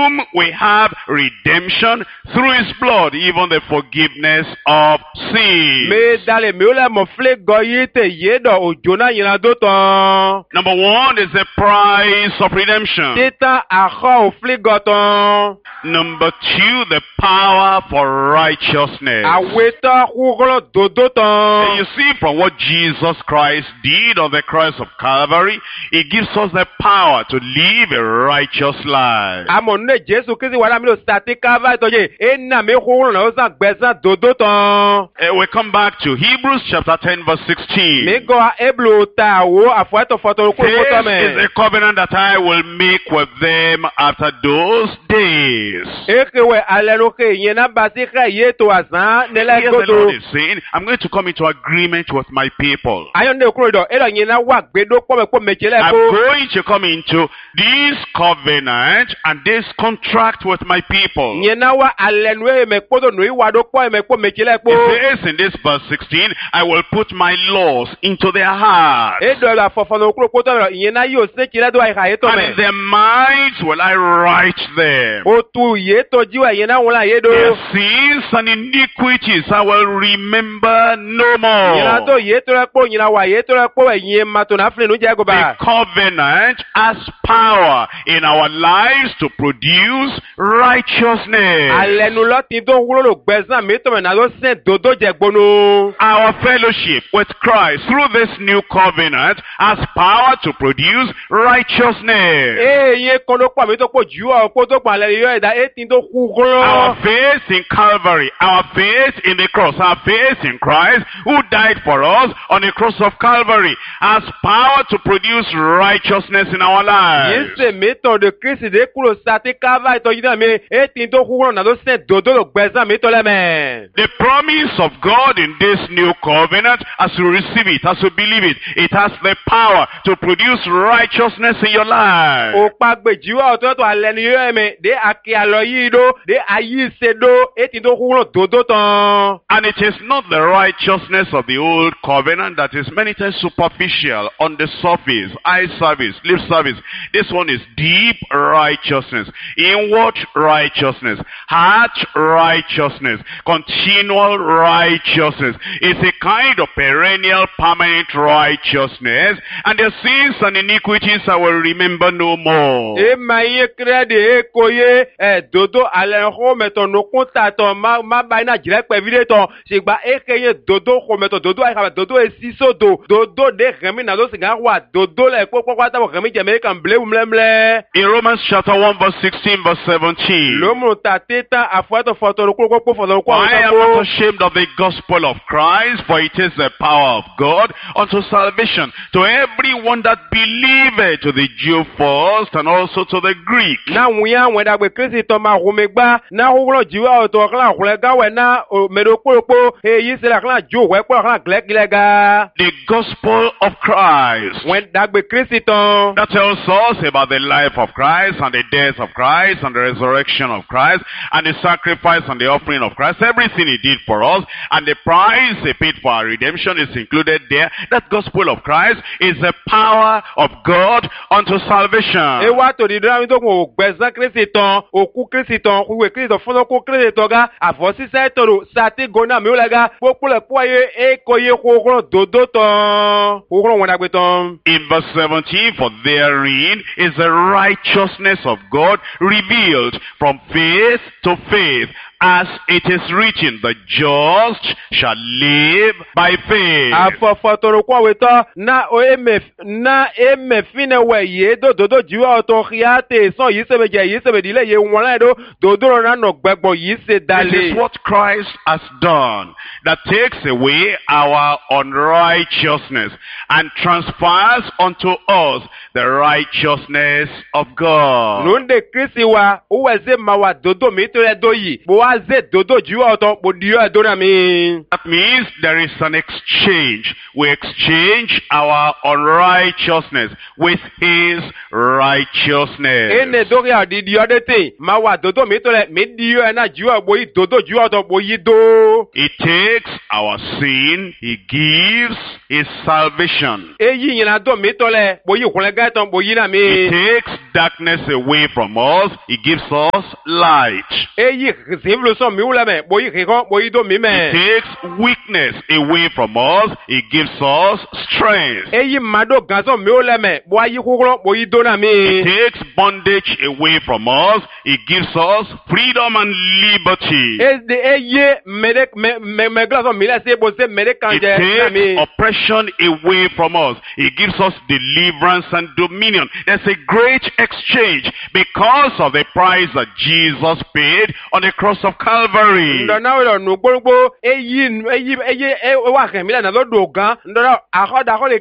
whom we have redemption through his blood, even the forgiveness of sin. Me dale me ole mo fle goyi te yedo ojona yina do ton. Number one is the price of redemption. Teta akho o fle goton. Number two, the power for righteousness. Aweta kuglo dodo And ton. you see, from what Jesus Christ did on the cross of Calvary, it gives us the power to live a righteous life. Amone Jesu Kristi wala mi lo stati kava toje. Ena me kuglo na osan gbesa dodo ton. We come back to Hebrews chapter 10 verse 16. Me go a eblo ta wo afuato foto ko This foto is me. a covenant that I will make with them after those days. Ekewe alelo ke yena basi ka yeto azan nela Here's the godo. Lord is saying, I'm going to come into agreement with my people. Ayon de kuro do elo yena wa gbedo po me chele I'm ko. going to come into this covenant and this contract with my people. Yena wa alenwe me kodo no iwa do po me chele ko. It says in this verse 16, I will put my laws into their hearts, E do la fofo kuro poto yena yo se chele do ai ha yeto and me. in their minds will I write them. O tu yeto jiwa yena wala yedo. Their sins and iniquities I will remember no Yena to more. yeto la ko yena wa yeto la ko yin ma to na fle no jago The ba. covenant has power in our lives to produce righteousness. Alenu lo ti do wulo lo gbezan mi to me na lo se dodo je gbonu. Our fellowship with Christ through this new covenant has power to produce righteousness. Ye kono pa mi to po ju o ko to pa le yo eda e tin to ku Our glo. faith in Calvary, our faith in the cross, our faith in Christ who died for us on the cross of Calvary has power to produce righteousness in our lives. Yese mi to de Christ de kulo sati kava to yida mi e tin to ku glo na lo se dodo lo gbezan mi to le me. The promise of God in this new covenant, as you receive it, as you believe it, it has the power to produce righteousness in your life. O pa gbe jiwa o to alenu yo me de aki alo yi do de ayi se do e tin to ku glo dodo ton. And it is not the righteousness of the old covenant that is many times superficial, on the surface, eye service, lip service. This one is deep righteousness, inward righteousness, heart righteousness, continual righteousness. It's a kind of perennial, permanent righteousness, and the sins and iniquities I will remember no more. E ma ye krede e koye dodo alenho meto no kunta to ma ba na jire pe video to sigba e keye dodo ko meto dodo ai ka dodo e siso dodo de remi na do singa wa dodo le po ta remi jeme kan ble umlemle In Romans chapter 1 verse 16 verse 17. lo mu ta teta afuato foto ko foto ko I am not ashamed of the gospel of Christ, for it is the power of God unto salvation to everyone that believeth, to the Jew first and also to the Greek. na wuya weda gbe Kristi to ma rumegba na hulo jiwa to kla hulega we na medo popo e yi se la kla jo we po kla glegilega The gospel of Christ. when dagbe Kristi to That tells us about the life of Christ and the death of Christ and the resurrection of Christ and the sacrifice and the offering of Christ. Everything he did for us and the price he paid for our redemption is included there. That gospel of Christ is the power of God unto salvation. e wa to di dra to ko gbezan Kristi to oku Kristi to kuwe Kristi to fun ko Kristi to ga afo si se to ro sati gona mi olega popo le po ye e ko ye ko dodo to ko won dagbe to In verse 17, for therein is the righteousness of God revealed from faith to faith, as it is written, the just shall live by faith. afo to ro ko we to na o eme fine we ye dodo jiwa to khiate so yi se be dile ye won la do dodo na no gbegbo yi se This dale is what Christ has done, that takes away our unrighteousness and transfers unto us the righteousness of God. Nunde Kristi wa uweze mawa dodo mi to le do yi bo wa ze dodo jiwa oto bo dio edona mi. That means there is an exchange. We exchange our unrighteousness with his righteousness. Ene dori adi dio dete ma wa dodo mi tole mi dio ena jiwa bo yi dodo jiwa oto bo yi do. He takes our sin, he gives his salvation. Eyi yina do mi tole bo yi kulega ton bo yi na mi. He takes darkness away from us, he gives us light. Eyi zimlo so mi ule me bo yi kiko bo yi do mi He me. takes weakness away from us, he gives us strength. Eyi mado ganso mi ule me bo yi kukuro bo yi do na He mi. takes bondage away from us, he gives us freedom and liberty. Eye me glaso mi le se bo se me de He kanje na takes mi. oppression away from us. He gives us deliverance and dominion. There's a great exchange because of the price that Jesus paid on the cross of Calvary. Ndona wo nu gbogbo eyi wa kan mi la na lo do gan ndona akoda ko le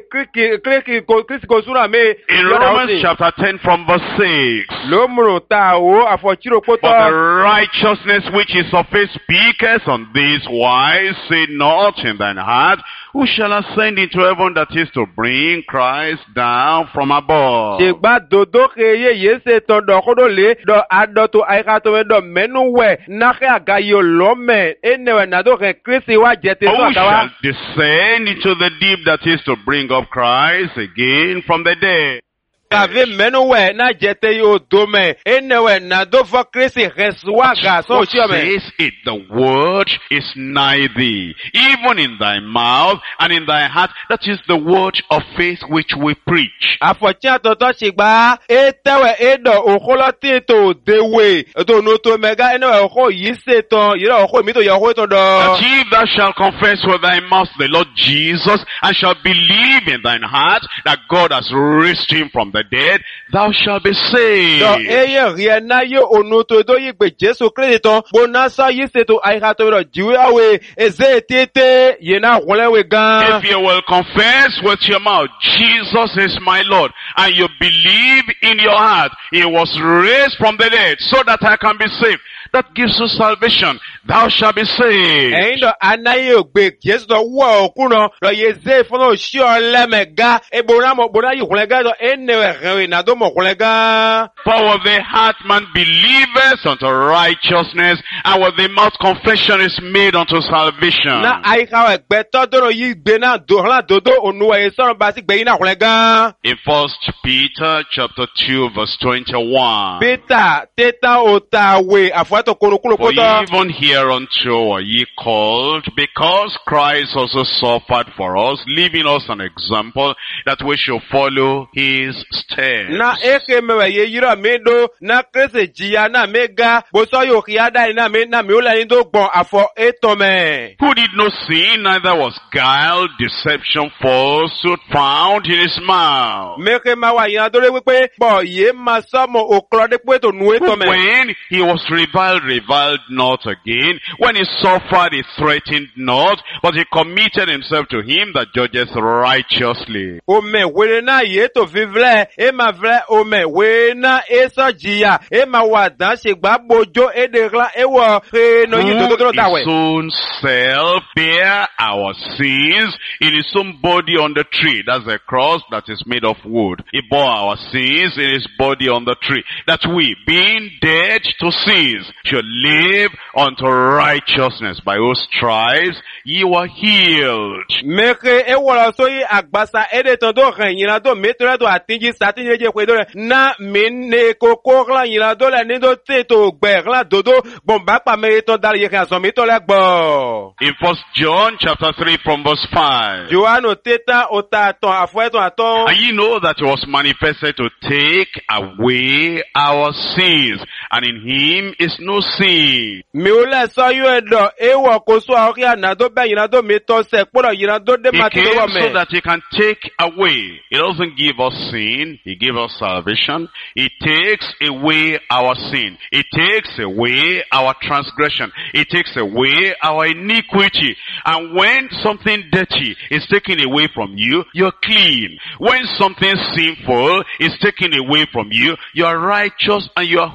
kriki ko sura me. In Romans chapter 10 from verse 6. Lo muro ta o afochiro For the poto. righteousness which is of his speakers on this wise, say not in thine heart, who shall ascend into heaven, that is to bring Christ down from above. Segba dodo keye yese ton do kodo le do adoto aikato we do menu we na ke agayo lome enewe na do ke Kristi wa jete so Who shall akawa. descend into the deep, that is to bring up Christ again from the dead. Kave menu we na jete yo do me enewe na do for Kristi reswa ga so What chi me. says it? The word is nigh thee, even in thy mouth and in thy heart. That is the word of faith which we preach. Afocha toto sigba etewe edo okolo tito dewe to no to mega enewe oko yise ton yiro oko mi to yo ho to do. That if thou shalt confess with thy mouth the Lord Jesus, and shalt believe in thine heart that God has raised him from the dead, thou shalt be saved. Do eye rien na yo onu to do yi gbe Jesu Kristi ton bona sa yise to aika to do jiwe awe eze tete ye na we gan. If you will confess with your mouth, Jesus is my Lord, and you believe in your heart, he was raised from the dead so that I can be saved, that gives you salvation. Thou shalt be saved. Ẹ̀yin dọ̀ anáyé ògbé Jésù dọ̀ wọ̀ òkúnà lọ yẹ zé fún òṣì ọ̀lẹ́mẹ̀gá ebòrán mọ̀ bòrán yìí kúnlẹ̀gá dọ̀ ẹnẹ̀wẹ̀ rẹ̀ ìnàdó mọ̀ kúnlẹ̀gá. For with the heart man believeth unto righteousness, and with the mouth confession is made unto salvation. Na àyíká ẹgbẹ́ tọ́dọ̀rọ̀ yìí gbé náà dòhán dòdó ònúwẹ̀ yìí sọ̀rọ̀ bá sí gbẹ̀yìn náà kúnlẹ̀gá. In 1 Peter chapter 2 verse 21. Pétà tẹ́tà òtà àwẹ̀ àfọ̀ẹ́tò kúrúkúrú For kótó. even hereunto are ye called, because Christ also suffered for us, leaving us an example that we should follow his steps. Na eke mẹwẹ̀ yẹ yírọ̀ mi do na Kristi jìyà náà mi ga bósọ̀ yóò kí á dá iná mi náà mi ó lẹ́yìn tó gbọ̀n àfọ̀ ètò mẹ́. Who did no sin, neither was guile, deception, falsehood found in his mouth. Meke ma wa yan dore wípé bọ̀ yé ma sọ́mọ òkúrọ̀dé pé tó nu ètò mẹ́. When he was reviled not again. When he suffered, he threatened not, but he committed himself to him that judges righteously. Ome wèrè náà yé tó fi vlẹ̀, e ma vlẹ̀ ome wèrè náà e sọ jìyà, e ma wà dán ṣe gbà bójó e de glan e wọ e no yín tó tó His own self bear our sins in his own body on the tree. That's a cross that is made of wood. He bore our sins in his body on the tree, that we, being dead to sins, should live unto righteousness. By whose stripes ye were healed. Meke e wọ̀rọ̀ sóyí àgbàsá ẹ̀dẹ̀ tán tó rẹ̀ yìnyín tó mẹ́tọ́rẹ́ tó àtíjí sátínjẹ́ jẹ́ pé tó rẹ̀ náà mi ní kókó rán yìnyín tó lẹ̀ ní tó tè tó gbẹ̀ rán dòdó bọ̀m̀bá pàmẹ́ tán dára yẹ kí àsán mi tó lẹ̀ gbọ́. In 1 John chapter 3 from verse 5. Johannu tẹ́tà òtà àtàn àfọ́ẹ́tàn àtàn. And ye know that he was manifested to take away our sins, and in him is no sin. Mi ò lẹ̀ sọ yóò ẹ̀dọ̀ ewọ̀ kó sọ àwọn kí ànàdó bẹ́ yìnyín mi tọ́ sẹ̀ kpọ́dọ̀ yìnyín dé He máa tó came wọ̀ so mẹ́. that he can take away. He doesn't give us sin. He gives us salvation. He takes away our sin. He takes away our transgression. He takes away our iniquity. And when something dirty is taken away from you, you're clean. When something sinful is taken away from you, you're righteous and you're holy.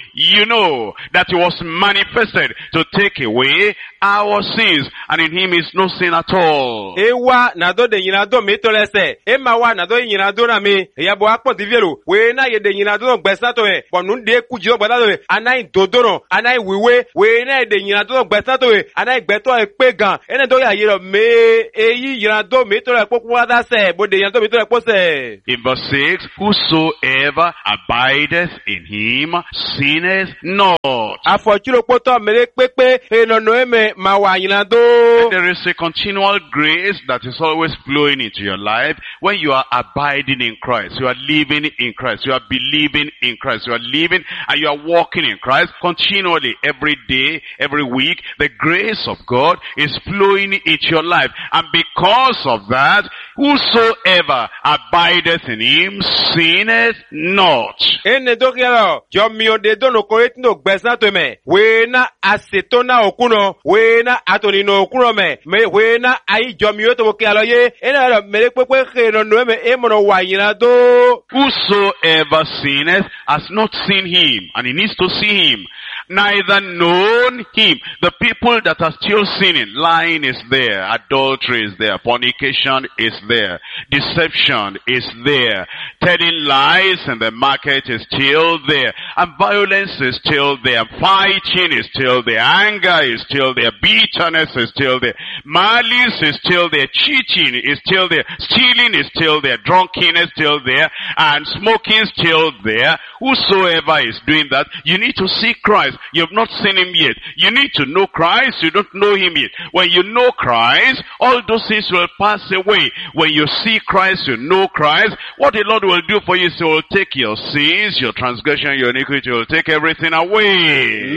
you know that he was manifested to take away our sins, and in him is no sin at all. Ewa na do de nyina do mi to lese. Ema wa na do nyina do na mi. Ya bo akpo divielu. We na ye de nyina do gbesa to e. Bo nu de ku jo gbada do e. Anai dodoro, anai wiwe. We na de nyina do gbesa to e. Anai gbeto e pe gan. Ene do ya yiro me eyi nyina do mi to le poku wa da se. Bo de nyina do mi to le po se. In verse 6, whosoever abideth in him sinneth not. Afochulo poto mere pepe enono eme ma wa nyina do. There is a continual grace that is always flowing into your life when you are abiding in Christ. You are living in Christ. You are believing in Christ. You are living and you are walking in Christ continually every day, every week. The grace of God is flowing into your life. And because of that, whosoever abideth in him sinneth not. Ene dokiaro, jo mi ode dono koretino gbesa to me. We na asetona okuno, we na atoni no okuno me we na ai jo mi oto bokialo ye. Ene ro mere pepe kheno no me emono wa yina do. Whosoever sinneth has not seen him, and he needs to see him, neither known him. The people that are still sinning, lying is there, adultery is there, fornication is there, deception is there, telling lies in the market is still there, and violence is still there, fighting is still there, anger is still there, bitterness is still there, malice is still there, cheating is still there, stealing is still there, drunkenness is still there, and smoking is still there. Whosoever is doing that, you need to see Christ. You have not seen him yet. You need to know Christ. You don't know him yet. When you know Christ, all those things will pass away. When you see Christ, you know Christ. What the Lord will do for you is he will take your sins, your transgression, your iniquity. He will take everything away.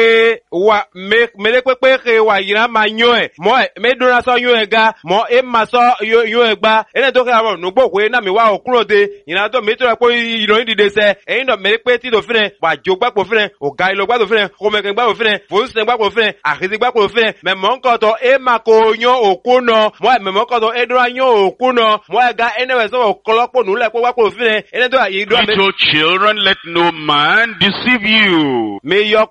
Little children, let no man deceive you. Now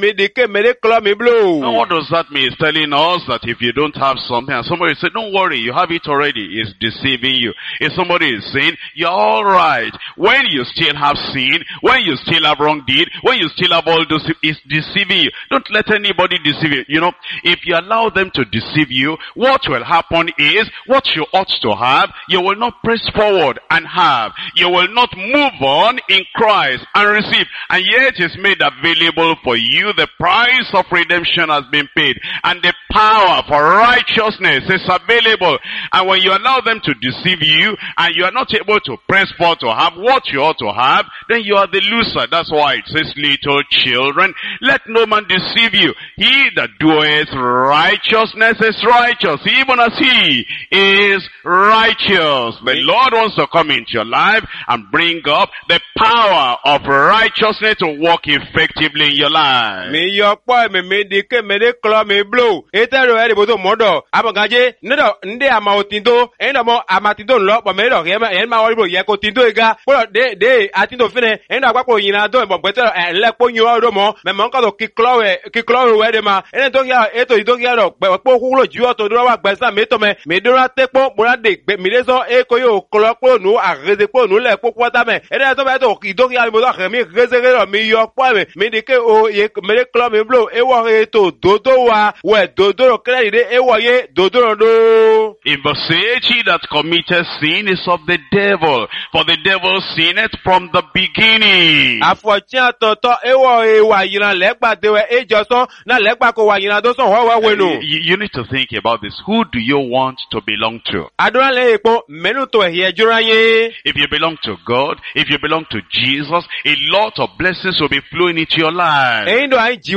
what does that mean? It's telling us that if you don't have something and somebody says, don't worry, you have it already, it's deceiving you. If somebody is saying, you're alright, when you still have sin, when you still have wrong deed, when you still have all those, it's deceiving you. Don't let anybody deceive you. You know, if you allow them to deceive you, what will happen is, what you ought to have, you will not press forward and have. You will not move on in Christ and receive. And yet it's made available for you. The price of redemption has been paid. And the power for righteousness is available. And when you allow them to deceive you, and you are not able to press forward to have what you ought to have, then you are the loser. That's why it says, little children, let no man deceive you. He that doeth righteousness is righteous, even as he is righteous. The Lord wants to come into your life and bring up the power of righteousness to work effectively in your life. In verse 8, he that committeth sin is of the devil, for the devil sinneth from the beginning. You need to think about this. Who do you want to belong to? If you belong to God, if you belong to Jesus, a lot of blessings will be flowing into your life. You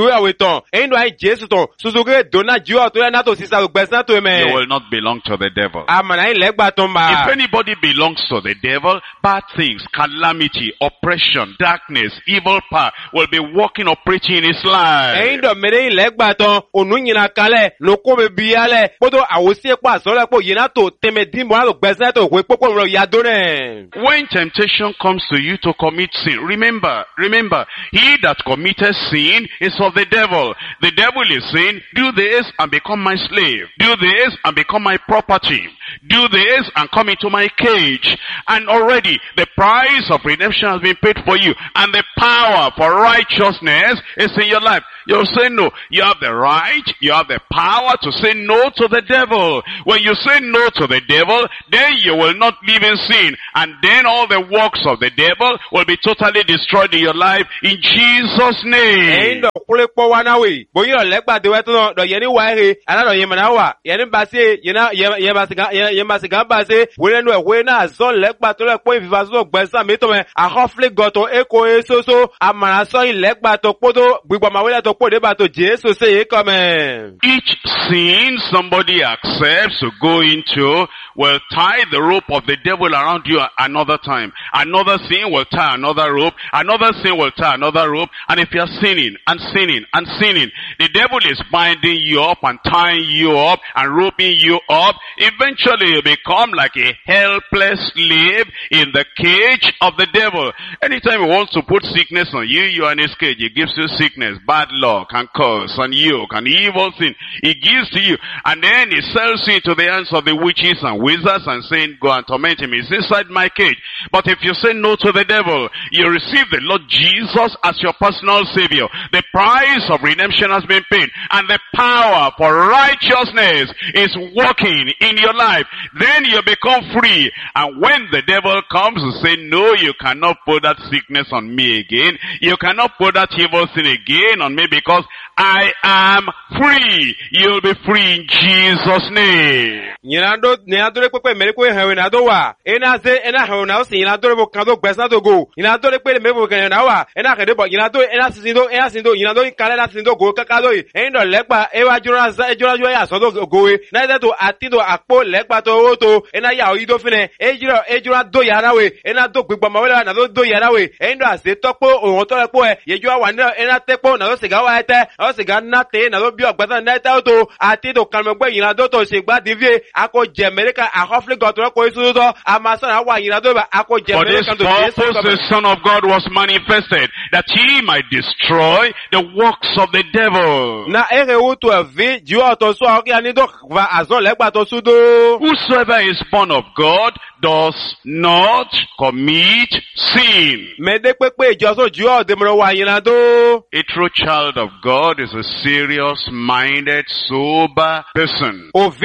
will not belong to the devil. If anybody belongs to the devil, bad things, calamity, oppression, darkness, evil power will be working upon operating in his life. Ẹ̀yin dọ̀ mẹ́rẹ́ ilẹ̀ gbà tán, ònú yìnyín kalẹ̀, lóko mi bí yálẹ̀, kótó àwòsí ẹ̀pọ̀ àsọ̀rọ̀ ẹ̀pọ̀ yìnyín tó tẹ̀mẹ̀ dìbò náà tó gbẹ̀sẹ̀ tó wé pópó rẹ̀ yàdó rẹ̀. When temptation comes to you to commit sin, remember, he that committed sin is of the devil. The devil is saying, do this and become my slave. Do this and become my property. Do this and come into my cage. And already the price of redemption has been paid for you. And the power for righteousness is in your life. You'll say no. You have the right, you have the power to say no to the devil. When you say no to the devil, then you will not live in sin. And then all the works of the devil will be totally destroyed in your life in Jesus' name. Each sin somebody accepts to go into will tie the rope of the devil around you another time. Another sin will tie another rope. Another sin will tie another rope. And if you're sinning and sinning and sinning, the devil is binding you up and tying you up and roping you up. Eventually you become like a helpless slave in the cage of the devil. Anytime he wants to put sickness on you, you are in his cage. He gives you sickness, bad luck, and curse, and yoke, and evil sin. He gives to you. And then he sells you into the hands of the witches and wizards and saying, go and torment him. He's inside my cage. But if you say no to the devil, you receive the Lord Jesus as your personal savior. The price of redemption has been paid. And the power for righteousness is working in your life. Then you become free. And when the devil comes to say, no, you cannot put that sickness on me again. You cannot put that evil sin again on me because I am free. You'll be free in Jesus' name. For this purpose the Son of God was manifested, that he might destroy the works of the devil. Whosoever is born of God does not commit sin. A true child of God is a serious-minded, sober person.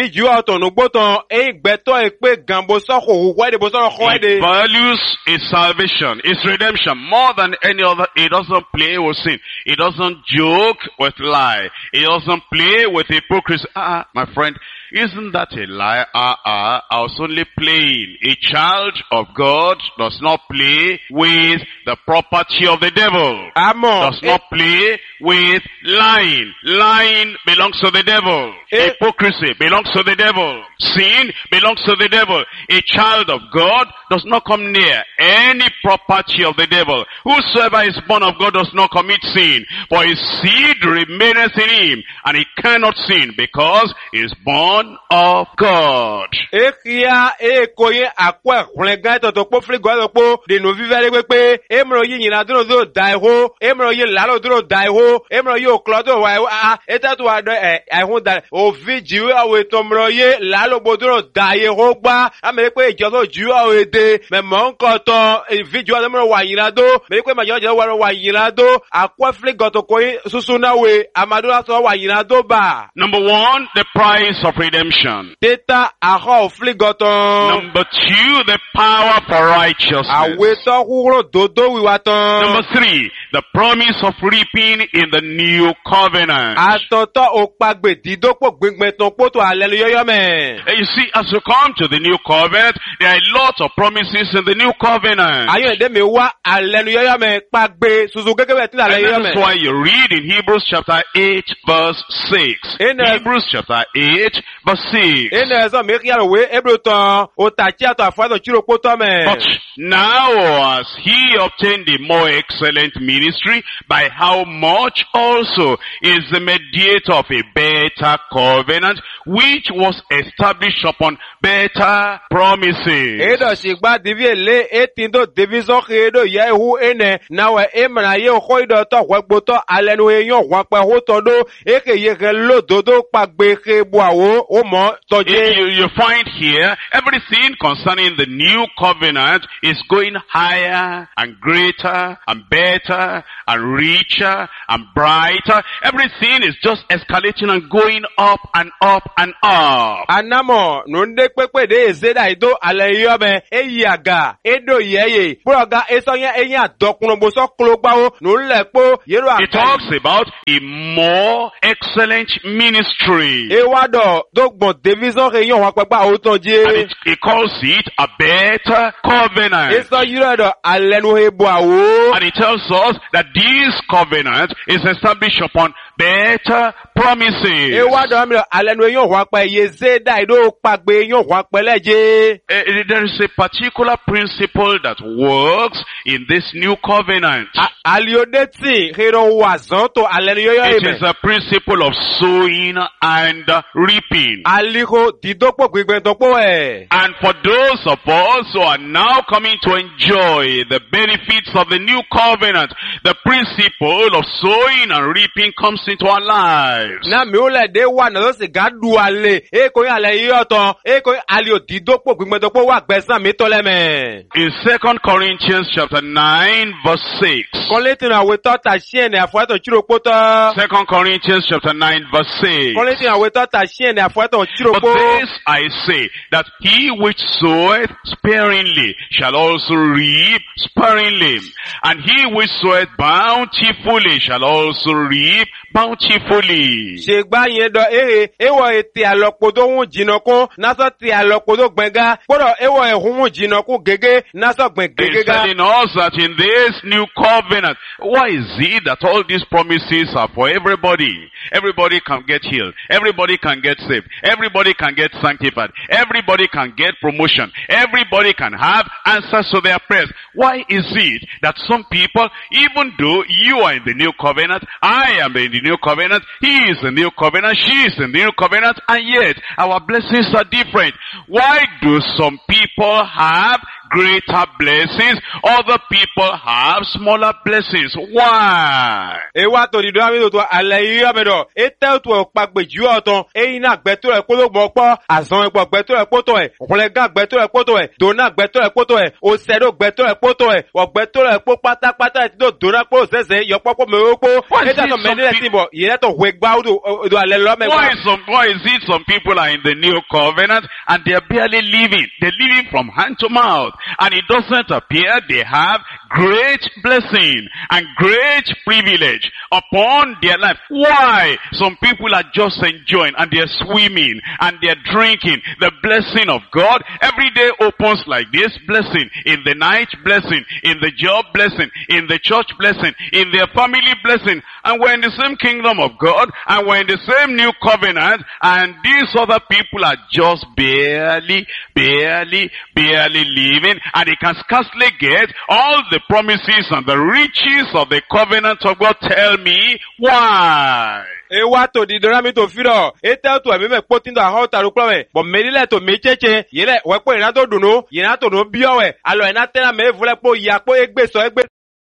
He values his salvation, his redemption more than any other. He doesn't play with sin. He doesn't joke with lie. He doesn't play with hypocrisy. My friend, isn't that a lie? I was only playing. A child of God does not play with the property of the devil. Does not play with lying. Lying belongs to the devil. Hypocrisy belongs to the devil. Sin belongs to the devil. A child of God does not come near any property of the devil. Whosoever is born of God does not commit sin, for his seed remaineth in him, and he cannot sin because he is born of God. Number one, the price of redemption. Number two, the power for righteousness. Number three, the promise of reaping in the new covenant. You see, as you come to the new covenant, there are lots of promises in the new covenant. And that is why you read in Hebrews chapter 8 verse 6. 6. In Hebrews chapter 8 verse 6. ene zo me kia we ebroton o ta chi ato afazo chiro poto me. But now as he obtained the more excellent ministry, by how much also is the mediator of a better covenant, which was established upon better promises. Edo sigba diviele etindo division edo yehu ene nawe emna ye khoido to wegboto alenu eyan wape hotodo eke ye lo dodo pagbe kebuawo o mo toje. You find here, everything concerning the new covenant is going higher and greater and better and richer and brighter. Everything is just escalating and going up and up and up. Anamo nunde pepe de zeda ido aleyome eyaga edo yeye broga esonya enya dokuno boso klogbawo nunlepo yero It talks about a more excellent ministry. ewado dogbon division eyan wa papa o toje. And it calls it a better covenant. Eso yiro do alenu ebuawo. And it tells us that this covenant is established upon better promises. Ewado amiro alenu eyan wa pa ye zeda ido pagbe eyan wa peleje. There is a particular principle that works in this new covenant. Aliodeti hero wazon to alenu yoyo It eme. is a principle of sowing and reaping. Aliho didopo gbigbe topo e. And for those of us who are now coming to enjoy the benefits of the new covenant, the principle of sowing and reaping comes into our lives. Na mi o le de wa na lo se gadu ale. E ko yin ale yo ton. E ko alio didopo gbigbe topo wa gbesan mi to le me. In 2 Corinthians chapter 9 verse 6. Koletin awe to ta shien e afwa to chiro poto. 2 Corinthians chapter 9 verse 6. Koletin awe to ta shien e afwa to chiro But po. this I say, that he which soweth sparingly shall also reap sparingly, and he which soweth bountifully shall also reap bountifully. Ṣègbà yẹn dọ̀ ewọ̀ ètè àlọ́pọ̀dọ̀ ń jìnnà kún, násọ̀ ti àlọ́pọ̀dọ̀ gbẹ̀ngà, gbọ́dọ̀ ewọ̀ ẹ̀hún jìnnà kún gẹ́gẹ́, násọ̀ gbẹ̀ He's gẹ́gẹ́. telling us that in this new covenant, why is it that all these promises are for everybody? Everybody can get healed. Everybody can get saved. Everybody can get sanctified. Everybody can get promotion. Everybody can have answers to their prayers. Why is it that some people, even though you are in the new covenant, I am in the new covenant, he is in the new covenant, she is in the new covenant, and yet our blessings are different? Why do some people have greater blessings, other people have smaller blessings? Why? Ewa to di do ami to alẹ́ yìí ọmọdọ̀, ètò ètò ọ̀pàgbèjì ọ̀tàn, èyí náà gbẹ̀tọ̀ ẹ̀ kóló gbọ́ pọ̀, àzán ẹ̀pọ̀ gbẹ̀tọ̀ ẹ̀ kótó ẹ̀, ọ̀pọ̀lẹ́gà gbẹ̀tọ̀ ẹ̀ kótó ẹ̀, dòná gbẹ̀tọ̀ ẹ̀ kótó ẹ̀, òsèdó gbẹ̀tọ̀ ẹ̀ kótó ẹ̀, ọ̀gbẹ̀tọ̀ ẹ̀ kó pátápátá ẹ̀ tí tó dòná pọ̀ òsèsè yọpọ̀pọ̀ mẹ́wọ́pọ̀, ètò mẹ́nílẹ̀ tí bọ̀, yẹn tó wẹ̀ gbá odò alẹ́ lọ́mẹ́wọ́. Why is it some people are in the new covenant and they are barely living? They're living from hand to mouth. And it doesn't appear they have great blessing and great privilege upon their life. Why? Some people are just enjoying and they're swimming and they're drinking the blessing of God. Every day opens like this, blessing. In the night, blessing. In the job, blessing. In the church, blessing. In their family, blessing. And we're in the same kingdom of God and we're in the same new covenant, and these other people are just barely living, and they can scarcely get all the promises and the riches of the covenant of God. Tell me why? Ewa to di dorami to firo, ètò ètò ẹ̀mí mẹ́ pọ́tí tó àhọ́ tàrú pọ́wẹ̀, bọ̀ mẹ́lílẹ̀ tó méjèèjì, yẹlẹ̀ wẹ́pọ̀ ìná tó dùnú, yẹná tó dùnú bíọ́wẹ̀, alọ̀ ìná tẹ́lá mẹ́fúlẹ̀ pọ̀ ìyàpọ̀ égbèsọ ẹgbẹ́.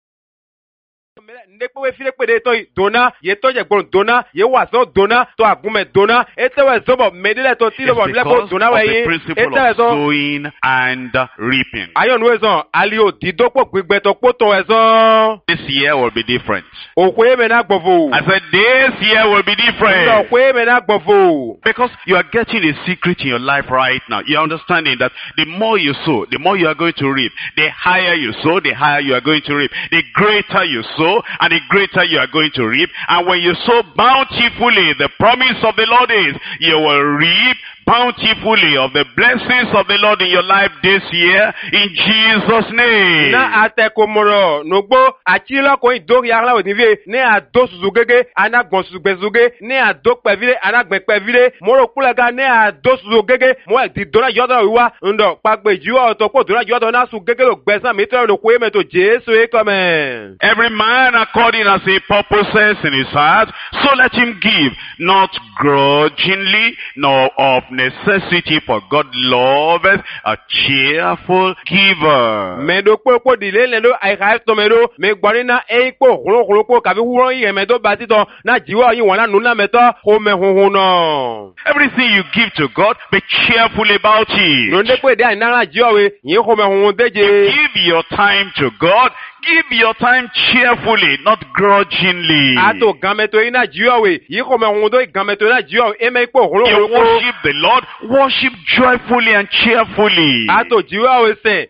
Ndekpo file pede to dona ye to je gbon dona ye wa so dona to agume dona etewe zobo medile to ti lobo lepo dona we yin etewe so sowing and reaping. ayon we so alio didopo gbigbe to poto e so This year will be different. okwe me na gbofo I said this year will be different. okwe me na gbofo Because you are getting a secret in your life right now. You're understanding that the more you sow, the more you are going to reap. The higher you sow, the higher you are going to reap. The greater you sow, and the greater you are going to reap. And when you sow bountifully, the promise of the Lord is, you will reap bountifully of the blessings of the Lord in your life this year in Jesus' name. Na atekomoro nogbo achilo ko idori agla odivie ne adosuzugege anagbonsuzugbezuge ne adokpevile anagbepevile moro kulega ne adosuzugege mo didora yodo wiwa ndo pagbeju otopo dora yodo na sugege lo gbesan mitro lo kwe meto Jesu e come. Every man according as he purposes in his heart, so let him give, not grudgingly, nor of necessity, for God loveth a cheerful giver. Medo popo dile lelo ai khai to medo me gbarina e po holo kabi huron yi medo batito na jiwo yi wona nuna meto ho me hunhun no. Everything you give to God, be cheerful about it. No de pe de na jiwo we yin ho me hunhun deje. Give your time to God. Give your time cheerfully, not grudgingly. Ato gameto ina jiwo we yi ho me hunhun do gameto na jiwo e me po holo. You worship the Lord, worship joyfully and cheerfully. Ato jiwo we se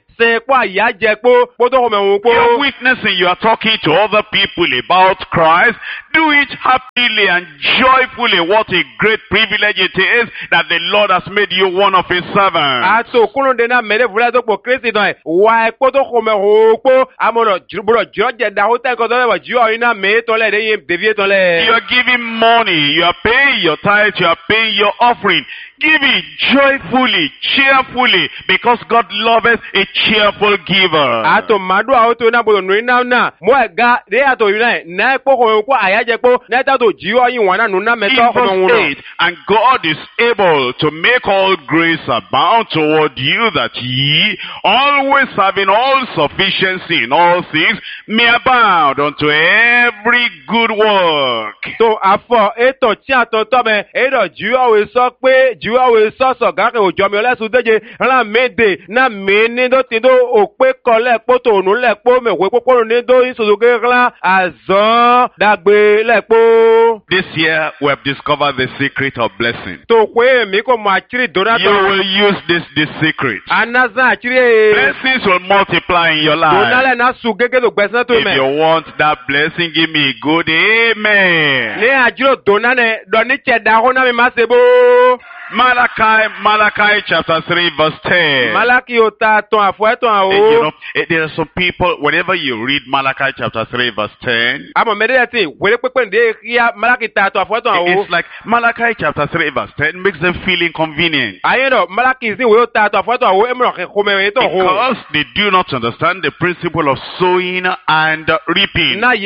you're witnessing, you are talking to other people about Christ. Do it happily and joyfully. What a great privilege it is that the Lord has made you one of his servants. You are giving money, you are paying your tithe, you are paying your offering. Give it joyfully, cheerfully, because God loveth a cheerful giver. And God is able to make all grace abound toward you, that ye, always having all sufficiency in all things, may abound unto every good work. Awe soso gake ojomi olesu deje ran mede na meni do tido ope kole poto nu lepo mewe poporo ni do isozoge ran azon dagbe lepo. This year we have discovered the secret of blessing. To kwe mi ko ma chiri donato. You will use this secret. Anazan chiri. Blessings will multiply in your life. Donale na sugege do gbese to me. If you want that blessing, give me a good amen. Ni ajiro donane do ni cheda ho na mi masebo. Malachi chapter 3 verse 10. Malachi ota ton afueton awo. You know, there are some people, whenever you read Malachi chapter 3 verse 10, it's like Malachi chapter 3 verse 10 makes them feel inconvenient. Because they do not understand the principle of sowing and reaping. And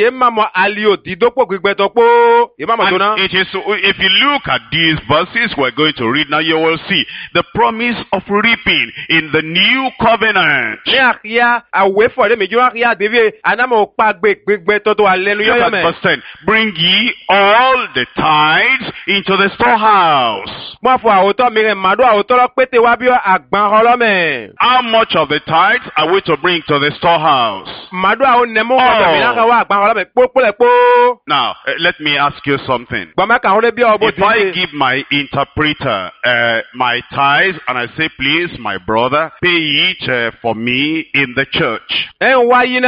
it is, if you look at these verses we're going to read now, you will see the promise of reaping in the new covenant. Verse 10, bring ye all the tithes into the storehouse. How much of the tithes are we to bring to the storehouse? Now, let me ask you something. If I give my interpreter my tithes and I say, please, my brother, pay it for me in the church. And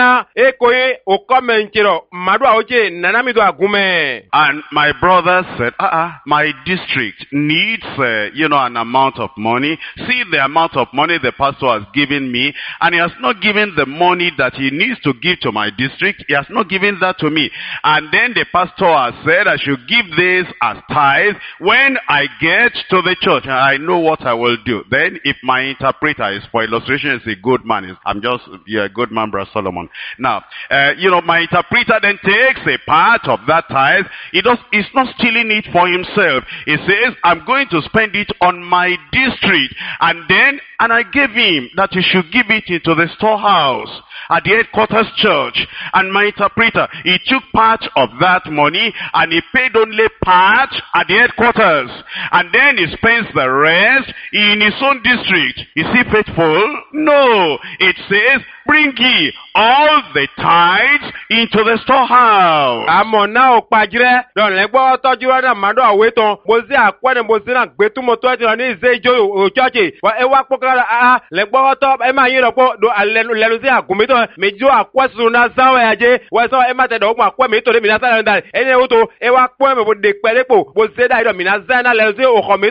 my brother said, my district needs, an amount of money. See the amount of money the pastor has given me, and he has not given the money that he needs to give to my district. He has not given that to me. And then the pastor has said, I should give this as tithes when I get to the church. I know what I will do. Then if my interpreter is, for illustration, is a good man, you're a good man, Brother Solomon. Now, my interpreter then takes a part of that tithe. He's not stealing it for himself. He says, I'm going to spend it on my district. And I gave him that he should give it into the storehouse at the headquarters church. And my interpreter, he took part of that money and he paid only part at the headquarters. And then he spends the rest in his own district. Is he faithful? No. It says, bring ye all the tithes into the storehouse.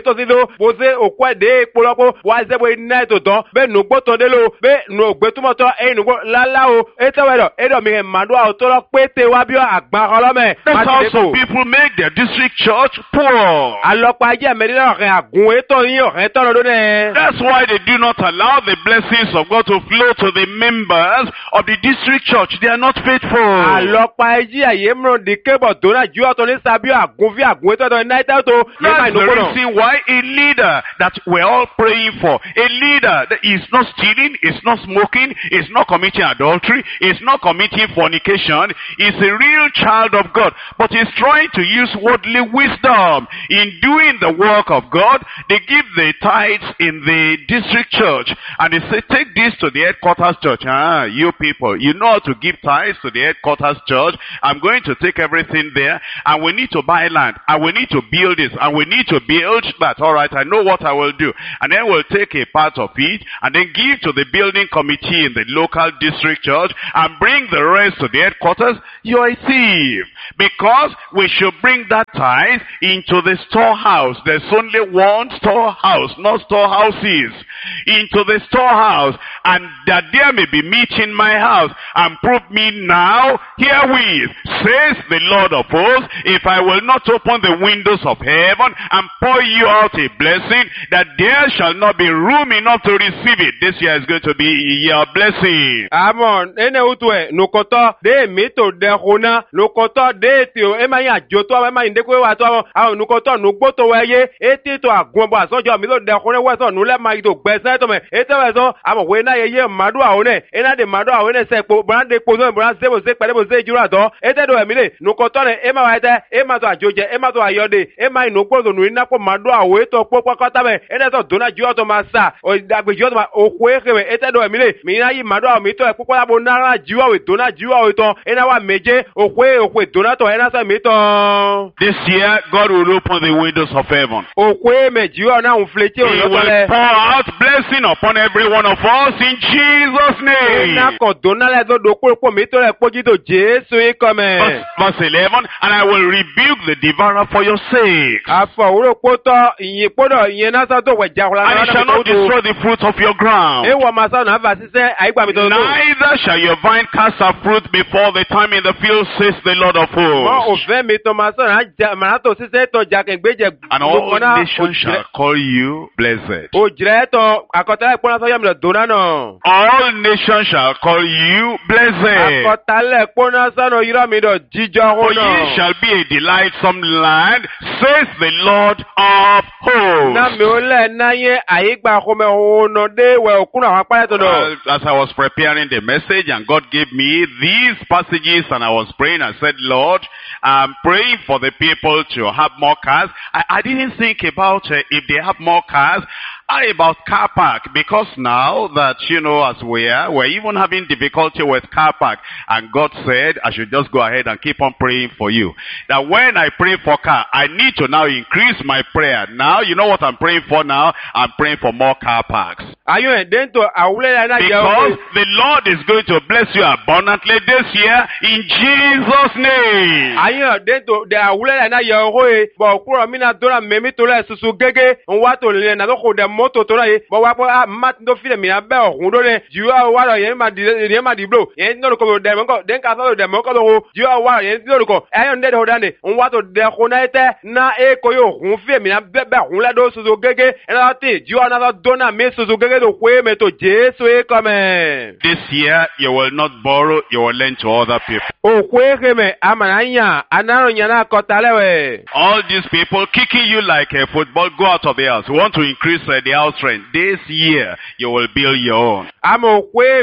to zido boze okwa de poloko wa zebo ina to don be nugbo to de lo be nu ogbetumo to nugbo lala o edo mi madu a to lo pete wa bi agban olome. That's how some people make their district church poor. Alopa je medina ren agun eto yin ren to lo ne. That's why they do not allow the blessings of God to flow to the members of the district church. They are not faithful. Alopa ji aye mro de kebo dona ju to ni sabi agun fi agun eto to night to. That's the reason why a leader that we're all praying for, a leader that is not stealing, is not smoking, is not committing adultery, is not committing fornication, is a real child of God, but is trying to use worldly wisdom in doing the work of God. They give the tithes in the district church, and they say, take this to the headquarters church. You people, you know how to give tithes to the headquarters church. I'm going to take everything there, and we need to buy land, and we need to build this, and we need to build that. All right, I know what I will do. And then we'll take a part of it, and then give to the building committee in the local district church, and bring the rest to the headquarters. You're a thief. Because we should bring that tithe into the storehouse. There's only one storehouse, not storehouses. Into the storehouse, and that there may be meat in my house. And prove me now herewith, says the Lord of hosts, if I will not open the windows of heaven and pour you out a blessing, that there shall not be room enough to receive it. This year is going to be a year of blessing. Amen. Ene utwe nukoto de mito de hona nukoto de tio ema ya joto ema indekwe wa to nukoto nugboto weye eti to agunbo asojo mi lo de hona wa so nule ma ito gbese to me etewe so amo we na yeye madu ahone ena de madu ahone se po brande po so brande se bo se pele bo se juru ato etedo emile nukoto ne ema wa ete ema to ajoje ema to ayode ema inugboto nu ina ko madu awe to po pakota me ene to dona ju to ma sa o dagbejo to ma okwe ekewe etedo emile mi na yi madu awe mi to e pokola bo nara ju awe dona ju awe to ena wa meje okwe dona to ena sa mi to. This year God will open the windows of heaven. Okwe me ju na un flete o He will pour out blessing upon every one of us in Jesus' name. Na ko dona le do po mi to le poji to Jesu e come. Verse 11, and I will rebuke the devourer for your sake. Afo oro poto yin podo yin na sa to we jahula na. And he shall not destroy the fruit of your ground. E wo ma sa na va sise aigba mi to. Neither shall your vine cast her fruit before the time in the field, says the Lord of hosts. And all nations shall call you blessed. All nations shall call you blessed. For ye shall be a delightsome land, says the Lord of hosts. As I was preparing the message and God gave me these passages and I was praying, I said, Lord, I'm praying for the people to have more cars. I didn't think about if they have more cars. About car park, because now that, as we're even having difficulty with car park, and God said I should just go ahead and keep on praying for you. That when I pray for car, I need to now increase my prayer. Now, you know what I'm praying for now? I'm praying for more car parks. Because the Lord is going to bless you abundantly this year in Jesus' name. Moto to na bo wa po mat do file mi abe ohun do ne ju a wa ro yen ma di blow yen no ko de mo ko den ka so de mo ko do ju a wa yen do ko ayon de ho dane on wa to de ko na ete na e ko yo hun file mi abe be hun la do so gege ena ti ju na do na me so gege do kwe me to Jesu e come. This year you will not borrow, you will lend to other people. O kwe me amananya anaro nyana ko talewe. All these people kicking you like a football, go out of the house. You want to increase the house rent. This year, you will build your own. Haggai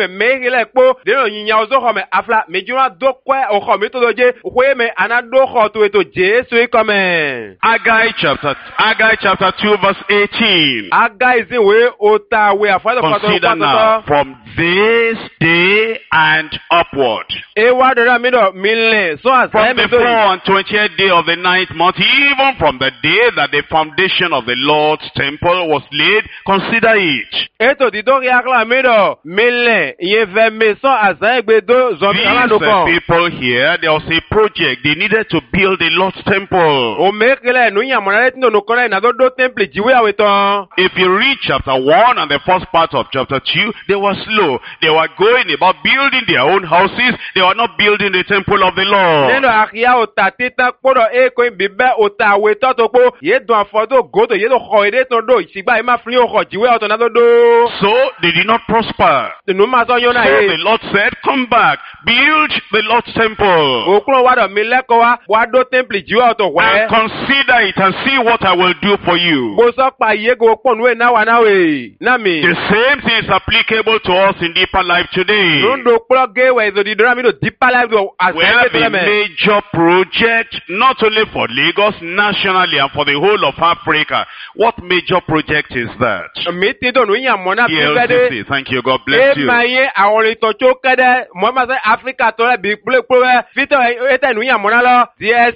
chapter 2 verse 18. Consider now from this day and upward. mídọ̀ mílẹ̀ sọ àṣà From the ẹ̀mí tó 4th yìí. and 20th day of the 9th month, even from the day that the foundation of the Lord's temple was laid, consider it. Ètò dídó rí akọ́lá mídọ̀ mílẹ̀ ìyẹn fẹ́ mi sọ àṣà ẹ̀gbẹ́ tó zọ̀mí These aládùkọ̀. people here, there was a project. They needed to build the Lord's temple. Òmèkìlẹ̀ nù yàmùnà rẹ̀ tí nínú kọ́lá ìnàdọ́dọ́ tẹ́ḿpìlì jíwé àwẹ̀ tán. If you read chapter 1 and the first part of chapter 2, they were slow. They were going about building their own houses. They were not building the temple of the Lord. Nínú àkíyá òtà títà kpọ́dọ̀ èkó ìbíbẹ́ òtà àwẹ̀ tọ́tò pé yé dùn àfọ́dọ̀ gòdò yé tó xɔ èdè tó do ìsìgbà yìí má fi yóò xɔ jíwé ọ̀tọ̀ náà tó do. So they did not prosper. Nínú máa sọ yóò náà So yé. the Lord said, come back, build the Lord's temple. Òkúrò wà dọ̀ mi lẹ́kọ̀ọ́ wa wà dó tẹ́ḿpìlì jíwé ọ̀tọ̀ And wẹ̀. consider it and see what I will do for you. Bó sọ pa yégo pọ̀nùwé náà wà náà wẹ̀. Náà mi. The same thing is applicable to us in deeper life today. Nundo kplɔ ge wɛ zodi do na mi do deeper life do We have asɛnɛ a tɛlɛ mɛ. major project, not only for Lagos, nationally and for the whole of Africa. What major project is that? Mi ti do nu yan mɔ na fi fɛ de. PLCC, thank you, God bless E you. ma ye awɔli tɔtso kɛ dɛ mɔ ma sɛ Afrika tɔ lɛ bi kpolekpolo bɛ fitɔ e tɛ nu yan mɔ na lɔ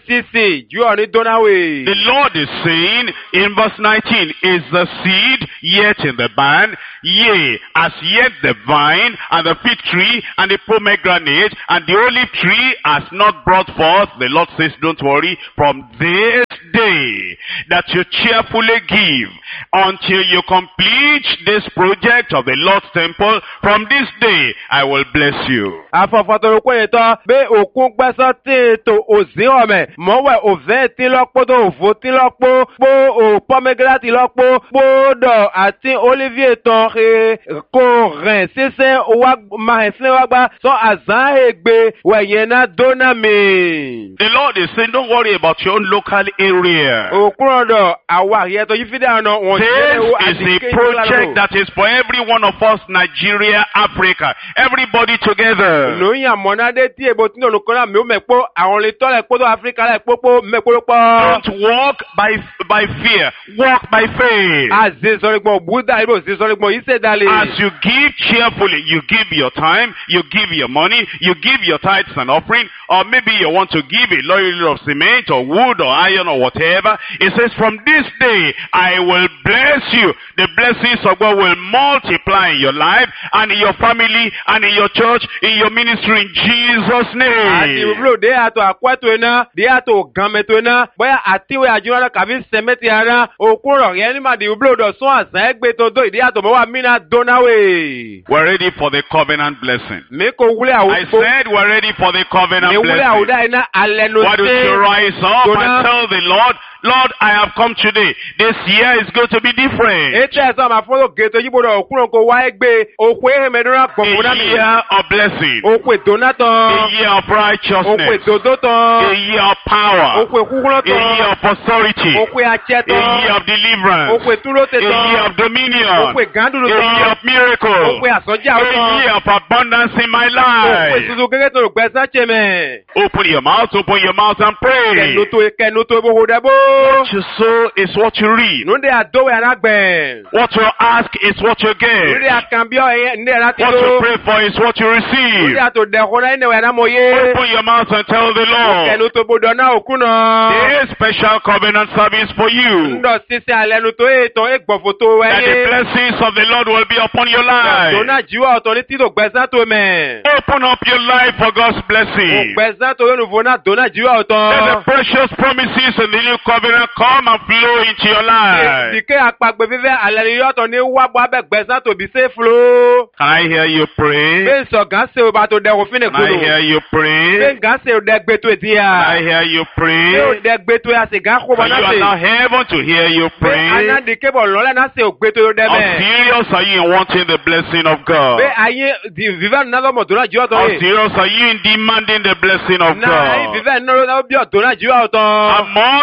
DSCC ju ɔni dona we. The Lord is saying in verse 19, is the seed yet in the barn? Yea, as yet the vine and the fig tree and the pomegranate and the olive tree has not brought forth. The Lord says, don't worry, from this day that you cheerfully give until you complete this project of the Lord's temple, from this day I will bless you. Afɔfɔtɔlo ko ye tɔ be òkun gbɛsɔ tí to òzí ɔmɛ mɔwɛ òvɛ tí lɔ kpó tó òvo tí lɔ kpó kpó o pɔmɛgírà tí lɔ kpó kpó dɔ àti olivier tɔn xe ko rìn sísè wa mahɛ sílẹ̀ wa gba sɔ azã he gbe wẹ̀yẹ na dona mi. The Lord is saying, don't worry about your own local area. Òkúrọ̀ dọ̀ àwa àyẹ̀tọ̀ yìí fi dé àná wọ́n This is a project that is for every one of us, Nigeria, Africa, everybody together. lóyún àmọ́nádé tí èbó tí nínú kọ́nà mi ò mẹ́ pọ́ àwọn lè tọ́lẹ̀ kpótó Áfíríkà lẹ̀ kpókpó mẹ́kpóló pọ́. Don't walk by fear, walk by faith. Àzè sọ̀rọ̀gbọ̀n Búdà ìbò sí sọ̀rọ̀gbọ̀n yìí ṣe dalẹ̀. As you give cheerfully, you give your time, you give your money, you give your tithes and offering, or maybe you want to give a load of cement or wood or iron or whatever. It says, from this day, I will bless you. The blessings of God will multiply in your life and in your family and in your church, in your ministry, in Jesus' Àti name. ìwúlò dé àtọ̀ àkwẹ́tò iná, dé àtọ̀ gàmẹ́tò iná, bóyá àtiwé àjùmọ̀lá kàbí sẹ̀mẹ́tì ara, òkúrọ̀ yẹn ní màdì ìwúlò dọ̀ sún àṣà ẹgbẹ́ tó dó ìdí àtọ̀ mọ́wá mínà dónáwé. We're ready for the covenant blessing. Mi kò wúlé I àwùjọ. said we're ready for the covenant Mi wúlé blessing. àwùjọ iná alẹ́ ló Why don't you rise up and tell the Lord, Lord, I have come today. This year is going to be different. Ètò ẹ̀sán máa fọ́lọ́ gètò yíbo dọ̀ òkúrọ̀ kò wá ẹgbẹ́ òkú ehemedúnrà gbọ̀ngbọ̀n náà A mi. year of blessing. Òkú èdòná A tán. year of Òkú righteousness. èdòdó A tán. year of power. Òkú èkúkúrọ̀ A year tán. of authority. Òkú àtsẹ́ A year tán. of deliverance. Òkú ètúrótè A year tán. of dominion. Òkú ègàndùnú A year tán. of miracle. Òkú àsọjí A àwọn tán. year of abundance in my Òkú life. ètùtù gẹ́gẹ́ tó gbẹ̀sán ṣe mẹ́. Open your mouth and pray. Kẹ̀nù tó ibò hòdẹ́ bó. What you sow is what you reap. Nùdí àdówé anágbẹ̀. What you ask is what you Nùdí get. àkànbíọ́ ẹ̀yẹ ndé ẹ̀rá ti What ló. you pray for is what you receive. Nùdí àtòdẹ̀kùn náà ẹ̀nẹ̀wẹ̀ ẹ̀ná mọ̀ yé. Open your mouth and tell the Lord. Kẹ̀nù tó bodò náà òkú náà. There is special covenant service for you. Ndọ̀ sísẹ́ alẹ́nu tó ètò ìgbọ̀fọ̀ tó That the wáyé. blessings of the Lord will be upon your life. Dona jiwa ọ̀tọ̀ ní títò gbẹ̀sán tó mẹ́. Open up your life for God's blessing. Gbẹ̀sán tó yóò fò náà dona jiwa Let the ọ̀tọ̀. precious promises in the new covenant come and flow into your life. Ìdíkẹ́ àpagbè fífẹ́ alẹ́ yọ̀tọ̀ ní wábọ̀ abẹ́ gbẹ̀sán tó bí sé fúló. Can I hear you pray? Bẹ́ẹ̀ sọ gánṣẹ́ o bá tó dẹ̀ òfin Can I hear nìkúrò. you pray? Bẹ́ẹ̀ gánṣẹ́ o dẹ̀ gbé tó ètí Can I yà. hear you Bẹ́ẹ̀ o pray? dẹ̀ gbé tó yà sí gán kó bọ̀ For you náà are now sí. heaven to hear you Bẹ́ẹ̀ pray. anádìkẹ́ bọ̀ lọ́lẹ̀ náà sí o gbé tó yóò dẹ̀ How bẹ́ẹ̀. serious are you in wanting the blessing of God? Bẹ́ẹ̀ ayé vivẹ́ náà lọ́mọ dona jiwa ọ̀tọ̀ How yìí. serious are you in demanding the blessing of Náà ayé God? vivẹ́ náà bí ọ̀dọ́nà jiwa How ọ̀tọ̀. much of the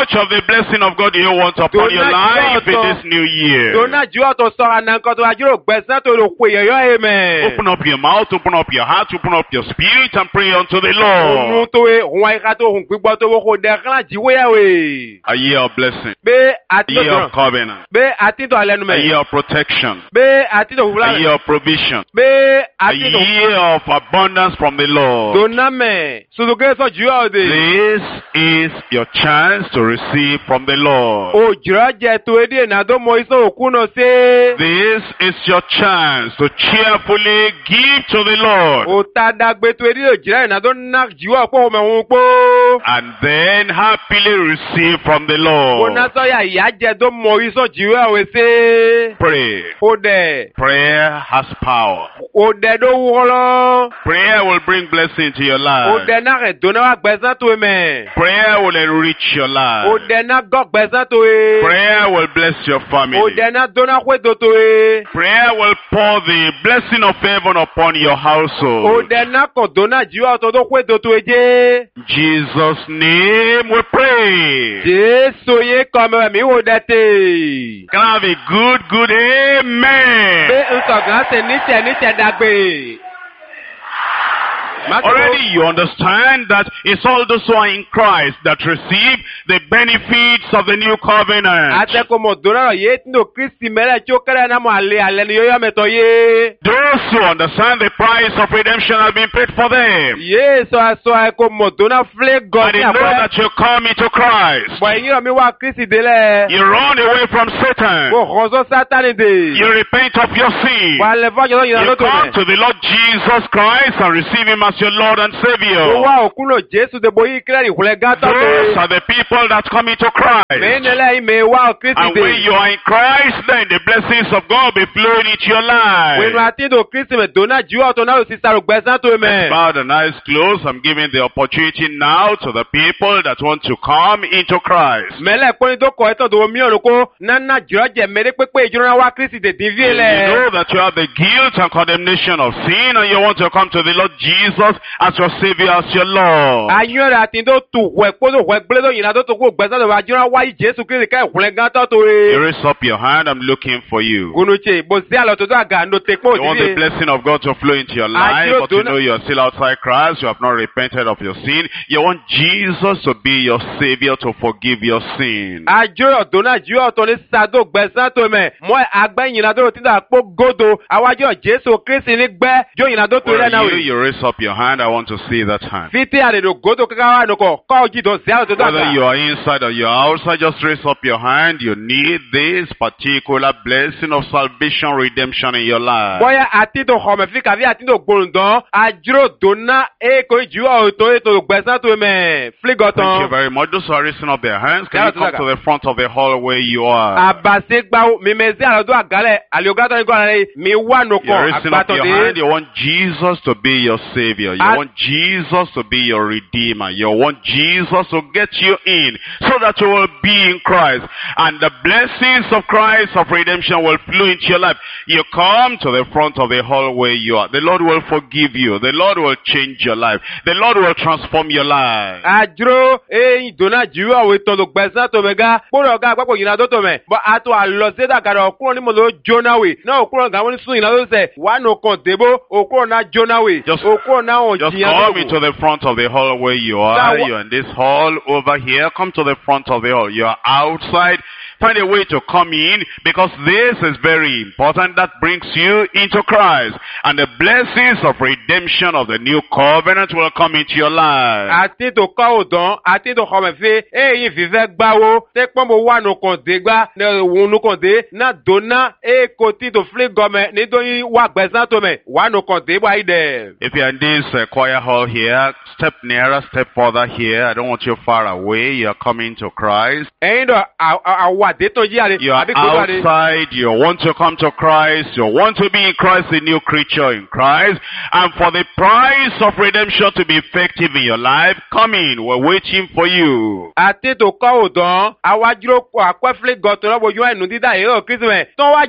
blessing of God do you want upon your life in this new year? Open up your mouth, open up your heart, open up your spirit and pray unto the Lord. A year of blessing. A year of covenant. A year of protection. A year of provision. A year of abundance from the Lord. This is your chance to receive from the Lord. This is your chance to cheerfully give to the Lord. And then happily receive from the Lord. Pray. Prayer has power. Prayer will bring blessing to your life. Prayer will enrich your life. Prayer will bless your family. Prayer will pour the blessing of heaven upon your household. In Jesus' name we pray. Can I have a good amen? Already you understand that it's all those who are in Christ that receive the benefits of the new covenant. Those who understand the price of redemption has been paid for them. And they know that you come into Christ. You run away from Satan. You repent of your sin. You come to the Lord Jesus Christ and receive Him as your Lord and Savior. Those are the people that come into Christ. And when you are in Christ, then the blessings of God will be flowing into your life. Bow the eyes closed. I'm giving the opportunity now to the people that want to come into Christ. You know that you have the guilt and condemnation of sin and you want to come to the Lord Jesus as your Savior, as your Lord. You raise up your hand, I'm looking for you. You want the blessing of God to flow into your life, but you know you are still outside Christ, you have not repented of your sin. You want Jesus to be your Savior to forgive your sin. You raise up your hand, I want to see that hand. Whether you are inside or you are outside, just raise up your hand. You need this particular blessing of salvation, redemption in your life. Thank you very much. Those who are raising up their hands, can you come to the front of the hall where you are? You're raising up your hand. You want Jesus to be your Savior. You want Jesus to be your Redeemer. You want Jesus to get you in so that you will be in Christ. And the blessings of Christ of redemption will flow into your life. You come to the front of the hall where you are. The Lord will forgive you. The Lord will change your life. The Lord will transform your life. Just come into the front of the hall where you are. You're in this hall over here. Come to the front of the hall. You're outside. Find a way to come in, because this is very important. That brings you into Christ. And the blessings of redemption of the new covenant will come into your life. If you're in this choir hall here, step nearer, step further here. I don't want you far away. You're coming to Christ. dé tán yí àrẹ You are àbí gbogbo àrẹ. outside, you want to come to Christ, you want to be in Christ, a new creature in Christ, and for the price of redemption to be effective in your life, come in, we're waiting for you. àti tó kọ́ òdàn àwájúrò àkwẹ́fìlẹ̀ gọ̀tọ̀ lọ́wọ́ yóò ẹnu dídá èrò kìsìmẹ̀ tó wá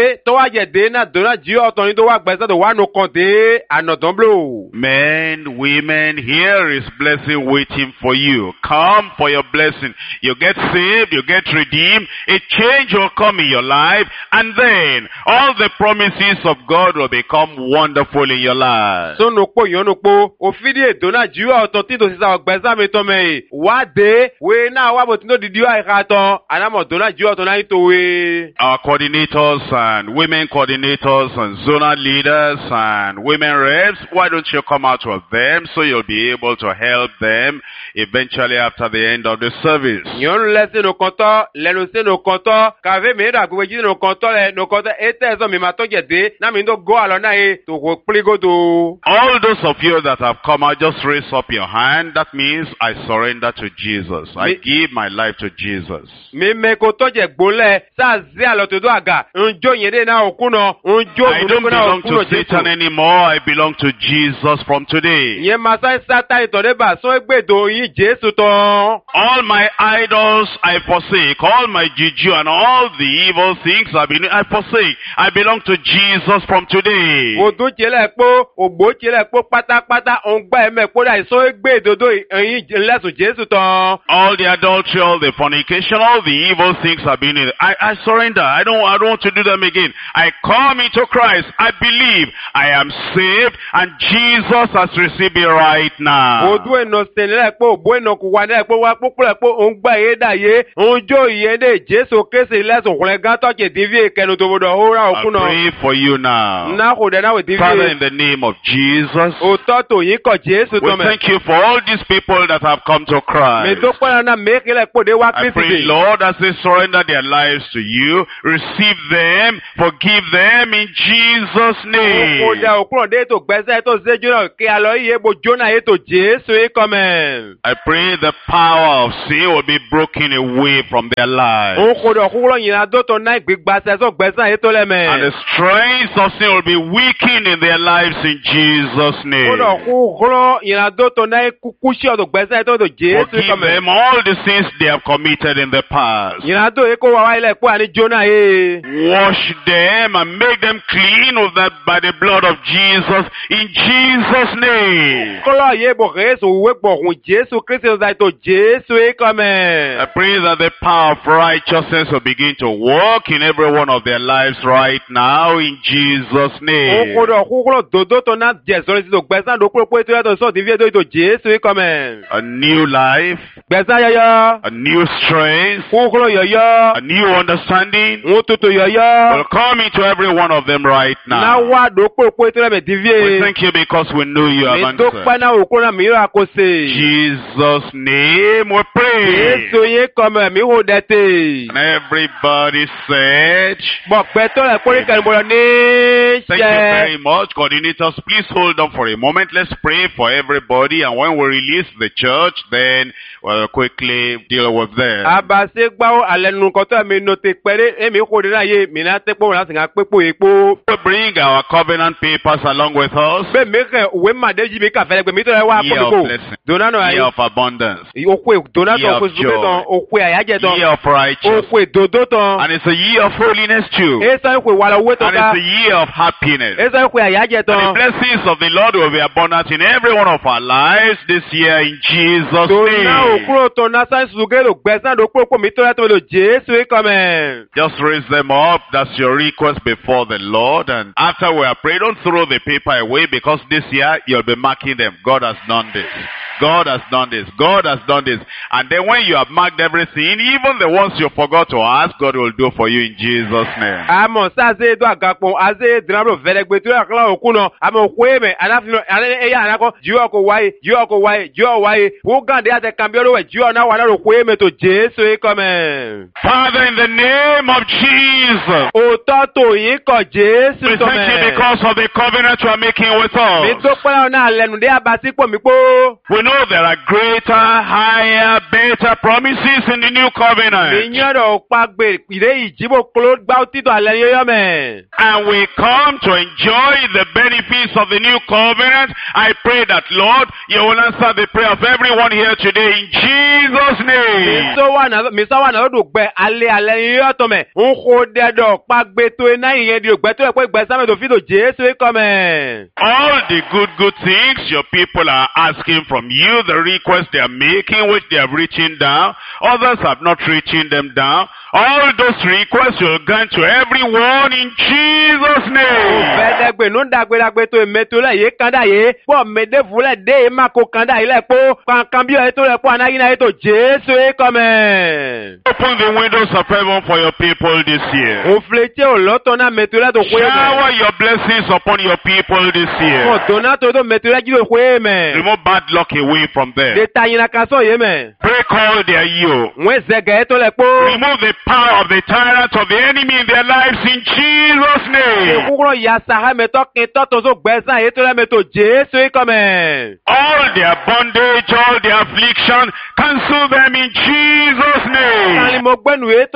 jẹ̀dé náà dọ́nà jí ọ̀tọ̀ ní tó wá gbẹ̀sẹ̀ tó wà nù kàn dé ànàdàn blò. Men, women, here is blessing waiting for you. Come for your blessing. You get saved, you get redeemed, a change will come in your life, and then all the promises of God will become wonderful in your life. sónùpọ̀ yọ̀nùpọ̀ òfìdí èdò náà jí ọ̀tọ̀ tí tó sísá ọgbẹ̀sẹ̀ mi tọ́ mẹ́ wá dé wé náà wá bò tí tó dìdí àìká tán ànámọ̀ dọ́nà jí ọ̀tọ̀ náà tó wé. Our coordinators and women coordinators and zonal leaders and women reps, why don't you come out with them so you'll be able to help them eventually after the end of the service. Nyɔnu lɛ se nokɔtɔ, lɛnu se nokɔtɔ, kave mi ɖe agbegbe dzi nokɔtɔ lɛ nokɔtɔ ete zɔ mi ma tɔ dze de, na mi do go alɔ na ye to ko kpli godo. All those of you that have come out, just raise up your hand. That means I surrender to Jesus. I give my life to Jesus. Mi me ko tɔ dze gbo lɛ, sa zi alɔ to do aga, njo yin de na okun nɔ, njo I don't nuku na belong okun to nɔ Satan anymore. I belong to Jesus from today. Nye masa sata itɔ de ba sɔn egbe do yin Jesu tɔ. All my idols I forsake, all my juju and all the evil things I forsake. I belong to Jesus from today. Odun tse lɛ kpo, ogbo tse lɛ kpo pátápátá, òǹgbà ẹ̀mẹ̀ kpo da sɔn egbe dodo yin lɛsun Jesu tɔ. All the adultery, all the fornication, all the evil things I surrender. I don't want to do them again. I come into Christ. I believe I am saved and Jesus has received me right now. Odu eno sele lɛ kpo, ogbo eno kuwa lɛ kpo, wa kpokpo lɛ kpo, òǹgbà yé da yé, òǹjó yé de Jesu kese lɛsun xlẽ gãtɔ tse divi kɛnu to bodo hora I okun nɔ. pray for you now. Na ko de na we divi. Father, in the name of Jesus, Otɔ to yin kɔ Jesu we tɔ mɛ. thank you for all these people that have come to Me Christ. do kpɔna na meke lɛ kpo de wa I Kristi pray, de. Lord, as they surrender their lives to you, receive them, forgive them in Jesus' Ko name. da okun de to gbɛsɛ to se jona ke alɔ iye bo jona ye to Jesu ye kɔmɛ. I pray the power of sin will be broken away from their lives. O ko dɔ kukulɔ yina do to na gbigba sɛ so gbɛsɛ ye to lɛ And the mɛ. strength of sin will be weakened in their lives in Jesus' O name. dɔ kukulɔ yina do to na kukusi ɔ to gbɛsɛ ye to Jesu ye Forgive kɔmɛ. them all the sins they have committed in the past. Yina do ye ko wa wa ilẹ̀ kpo ani jona ye. Wash them and make them clean of that by the blood of Jesus in Jesus' name. Kɔlɔ ye bo Jesu we gbɔ kun Jesu Kristi da to Jesu ye kɔmɛ. I pray that the power of righteousness will begin to work in every one of their lives right now in Jesus' O name. ko dɔ kukulɔ dodo to na jɛsɔn si to gbɛsɛ do kuro kpo eto yɛ to sɔ divi eto to Jesu ye kɔmɛ. A new life, Gbɛsɛ yɔyɔ. a new strength, Kukulɔ yɔyɔ. a new understanding Ŋun tutu yɔyɔ. will come into every one of them right Na now. wa do kuro kpo eto yɛ mɛ divi We ye. thank you because we know you have Mi do answered. kpɛ na okun na mi yɔrɔ akose. Jesus' name we pray. Jesu ye kɔmɛ mi ho dɛ te. And everybody said, Bɔn gbɛtɔ lɛ kpɔli kɛlɛ bɔlɔ ne thank you sɛ. very much. Coordinators, please hold on for a moment. Let's pray for everybody. And when we release the church, then we'll quickly deal with them. Abase gbawo alɛnukɔtɔ mi no te kpɛre emi ko de na ye mina te kpɔ wòle asìnká kpekpo ye kpó. We bring our covenant papers along with us. Bẹ́ẹ̀ mi kẹ́ òwe màdéjì mi kàfẹ́ gbẹ̀mí tó yẹ wá Year kọ́ mi of kó. blessing. Dona nọ Year ayé. of abundance. Okwe dona Year tán of okwe sùgbẹ́ joy. tán okwe àyájẹ́ tán. Year of righteousness. Okwe dodo tán. And it's a year of holiness too. Esa okwe wàlẹ̀ owó tán And ká. it's a year of happiness. Esa okwe àyájẹ́ And the tán. blessings of the Lord will be abundant in every one of our lives this year in Jesus' Dona name. okuro tán na sáyẹn sùgbẹ́ lò gbẹ̀sán ló kpókpó mi tó yẹ tó lò Jésù yìí kọ́mẹ̀. Just raise them up. That's your request before the Lord. And after we are prayed, don't throw the paper away because this year you'll be marking them. God has done this. God has done this. God has done this. And then when you have marked everything, even the ones you forgot to ask, God will do for you in Jesus' name. Àmọ̀ sáze do àgàpọ̀ àze dìrabò fẹ́lẹ́gbẹ̀ tó yà kọ́lá òkú náà àmọ̀ òkú èmẹ̀ anáfin ẹ̀yà ànákọ́ jíọ̀ kò wáyé jíọ̀ kò wáyé jíọ̀ wáyé wọ́n gàdé àti kàmbíọ́rọ̀ wẹ̀ jíọ̀ náà wà náà òkú èmẹ̀ tó Jésù yìí kọ́mẹ̀. Father, in the name of Jesus, Òótọ́ tó yín kọ̀ Jésù we thank you tọ́mẹ̀. because of the covenant you are making with Mi us. tó pẹ́lá náà lẹ́nu dé abasí pò mí pó. We know there are greater, higher, better promises in the new covenant. And we come to enjoy the benefits of the new covenant. I pray that, Lord, you will answer the prayer of everyone here today in Jesus' name. All the good things your people are asking from you, the requests they are making, which they have written down, others have not written them down. All those requests will grant to everyone in Jesus' name. Open the windows of heaven for your people this year. Shower your blessings upon your people this year. Remove bad luck away from them. Break all their yoke. Remove the power of the tyrant of the enemy in their lives in Jesus' name. All their bondage, all their affliction, cancel them in Jesus' name. Remove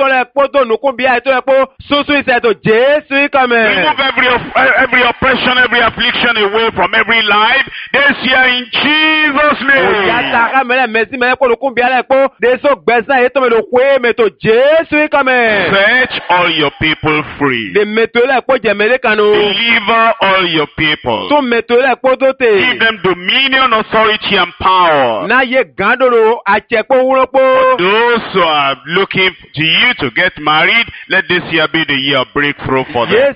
every oppression, every affliction away from every life this year in Jesus' name. Set all your people free. Deliver all your people. Give them dominion, authority, and power. Those who are looking to you to get married, let this year be the year of breakthrough for them.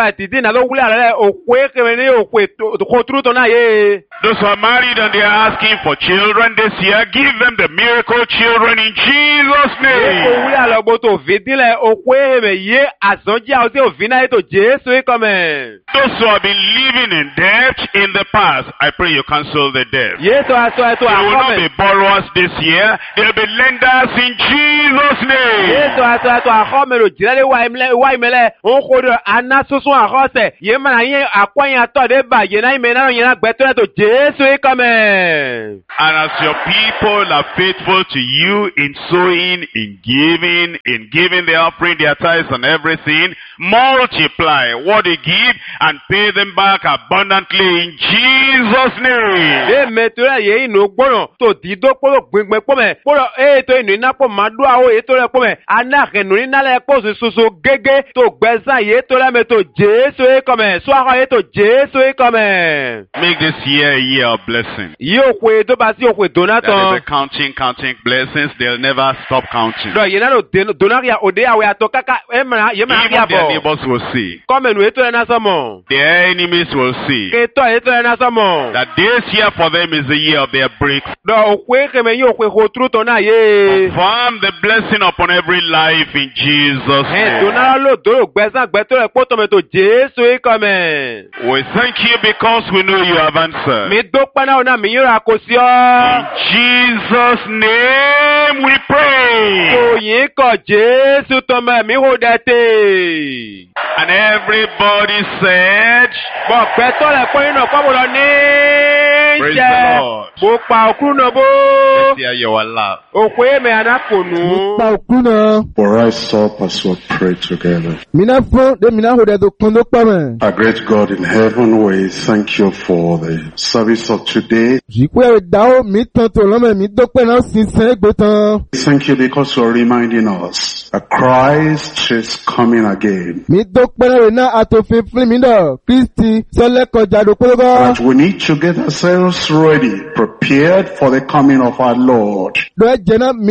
Those who are married and they are asking for children this year, give them the miracle children in Jesus' name. Those who have been living in debt in the past, I pray you cancel the debt. They will not be borrowers this year, they will be lenders in Jesus' name. And as your people are faithful to you in sowing, in giving the offering, their tithes and everything, multiply what they give and pay them back abundantly in Jesus' name. Make this year a year of blessing. That is counting blessings. They'll never stop counting. Even their neighbors will see. Their enemies will see. That this year for them is the year of their breakthrough. Confirm the blessing upon every life in Jesus' name. We thank you because we know you have answered. In Jesus' name we pray. And everybody said, praise the Lord. Let's hear your laugh. For I saw us will pray together. Our great God in heaven, we thank you for the service of today. Thank you because you are reminding us that Christ is coming again. That we need to get ourselves ready, prepared for the coming of our Lord. We're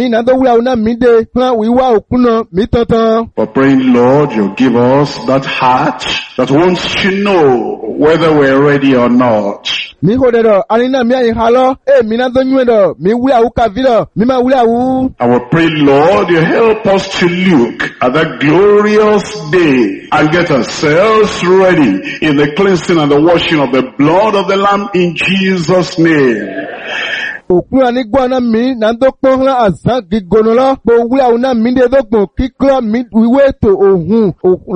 praying, Lord, you give us that heart that wants to know whether we're ready or not. I will pray, Lord, you help us to look at that glorious day and get ourselves ready in the cleansing and the washing of the blood of the Lamb in Jesus' name. òkun anigwana mi nando kpɔnla azã gigono la gbowula una mi de do gbɔn kikla mi wiwe to ohun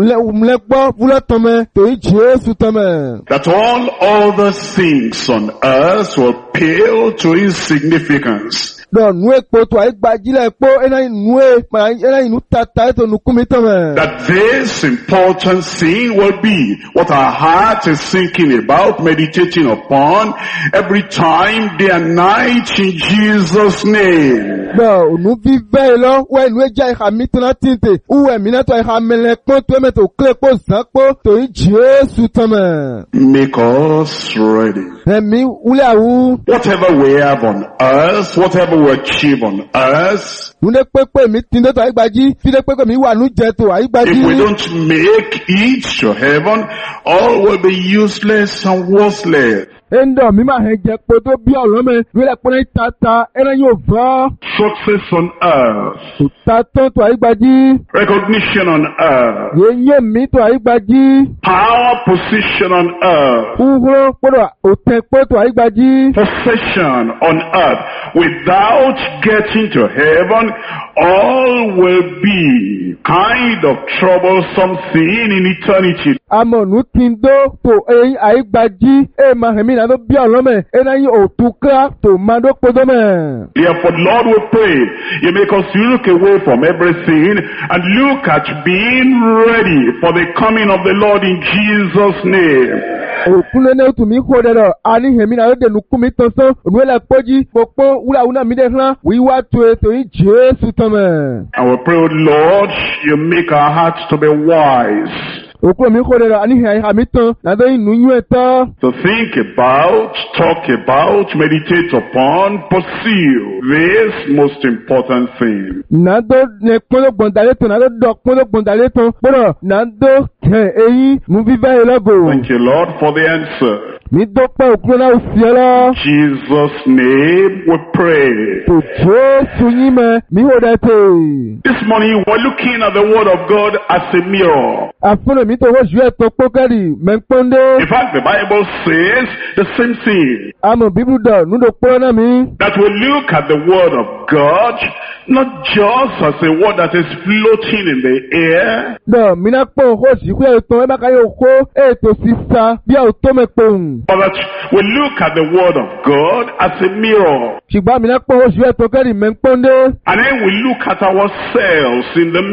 lɛgbɔ wula tɔmɛ to yi Jesu tɔmɛ. That all other things on earth will pale to his significance. Dɔn nue kpoto ayi gbadzi la kpo ena nue ena inu tata eto nukumi tɔmɛ. That this important thing will be what our heart is thinking about, meditating upon every time, day and night, in Jesus' name. Dɔn onu vivɛ yi lɔ wɛ nue dza yi xa mi tona tinte uwɛ mi na tɔ yi xa mɛlɛ kpɔ to eme to kle kpo zã kpo to yi Jesu tɔmɛ. Make us ready. Ɛmi wuli awu. Whatever we have on earth, whatever we achieve on earth, Nune kpekpe mi tin de to ayi gbadzi fi de kpekpe mi wa nu jɛ to ayi gbadzi. if we don't make it to heaven, all will be useless and worthless. Endo mi ma hɛn jɛ kpoto bí ɔlɔmɛ wíwẹ̀ kpɔnɛ tata ɛnɛ yóò fɔ. Success on earth, Tatɔ to ayi gbadzi. recognition on earth, Yeye mi to ayi gbadzi. power, position on earth, Uhuro kpɔdɔ otɛ kpɔ to ayi gbadzi. possession on earth. Without getting to heaven, all will be kind of troublesome thing in eternity. Amɔnu tin do to eyi ayi gbadzi eye ma hɛn mi na do bí ɔlɔmɛ ɛnɛ yi otu kra to ma do kpodo mɛ. Therefore, Lord, we pray, you make us look away from everything and look at being ready for the coming of the Lord in Jesus' name. Òkúnlé ní otu mi kó dẹ dọ ani hɛn mi na do denu kumi tɔnsɔn ònúwẹ̀ lẹ kpɔdzi kpɔkpɔ wúlò awuna mi de hàn wíwá to eto yi Jesu tɔmɛ. And we pray, oh Lord, you make our hearts to be wise, Òkúnlé mi kó dẹ dọ ani hɛn mi tán na do yi nu nyuɛ tán. to think about, talk about, meditate upon, pursue this most important thing. Na do ne kpɔdɔ gbɔndalé tán na do dɔ kpɔdɔ gbɔndalé tán kpɔdɔ na do kɛ eyi nu vivɛ yi lɔgo. Thank you, Lord, for the answer. Mi do kpɔ òkúnlé náà fiɛ lɔ. In Jesus' name we pray. To Jesu yi mɛ mi wò dɛ te. This morning we're looking at the Word of God as a mirror. Àfúnà mi tó wọ́n ju ẹ̀tọ́ kpọ́kẹ́rì mẹ́ńkpọ́ndé. In fact, the Bible says the same thing. Àmọ̀ bíbélù dọ̀ núdò kpọ́rọ́ náà mi. That we look at the Word of God not just as a word that is floating in the air, Dọ̀ mi náà kpọ́n kó sìkú ẹ̀tọ́ ẹ̀ bá ká yóò kó ètò sísá bí àwọn tó mẹ́ kpọ́n. but that we look at the Word of God as a mirror. Ṣùgbọ́n mi náà kpọ́n kó ju ẹ̀tọ́ kẹ́rì mẹ́ńkpọ́ndé. And then we look at ourselves in the